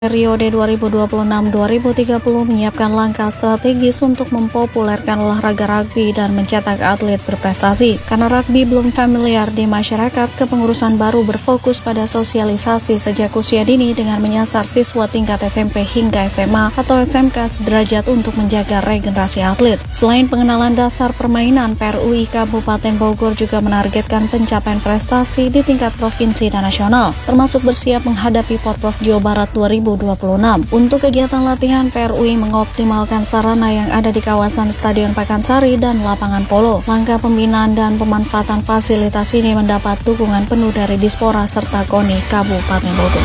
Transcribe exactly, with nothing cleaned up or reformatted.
Periode dua ribu dua puluh enam dua ribu tiga puluh menyiapkan langkah strategis untuk mempopulerkan olahraga rugby dan mencetak atlet berprestasi. Karena rugby belum familiar di masyarakat, kepengurusan baru berfokus pada sosialisasi sejak usia dini dengan menyasar siswa tingkat S M P hingga S M A atau S M K sederajat untuk menjaga regenerasi atlet. Selain pengenalan dasar permainan, P R U I Kabupaten Bogor juga menargetkan pencapaian prestasi di tingkat provinsi dan nasional, termasuk bersiap menghadapi Porprov Jawa Barat dua ribu dua puluh enam. Untuk kegiatan latihan, P R U I mengoptimalkan sarana yang ada di kawasan Stadion Pakansari dan lapangan polo. Langkah pembinaan dan pemanfaatan fasilitas ini mendapat dukungan penuh dari Dispora serta KONI Kabupaten Bogor.